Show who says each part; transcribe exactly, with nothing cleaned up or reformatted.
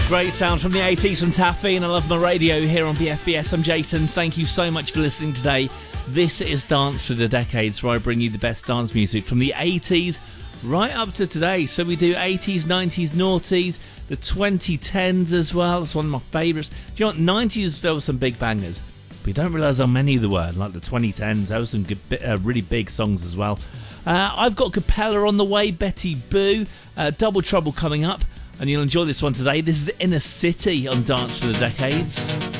Speaker 1: Great sound from the eighties from Taffy, and I love my radio here on B F B S. I'm Jason. Thank you so much for listening today. This is Dance Through the Decades, where I bring you the best dance music from the eighties right up to today. So we do eighties, nineties, noughties, the twenty tens as well. It's one of my favourites. Do you know what? nineties, there were some big bangers. But you don't realise how many there were. Like the twenty tens, there were some good, uh, really big songs as well. Uh, I've got Capella on the way, Betty Boo, uh, Double Trouble coming up. And you'll enjoy this one today. This is Inner City on Dance for the Decades.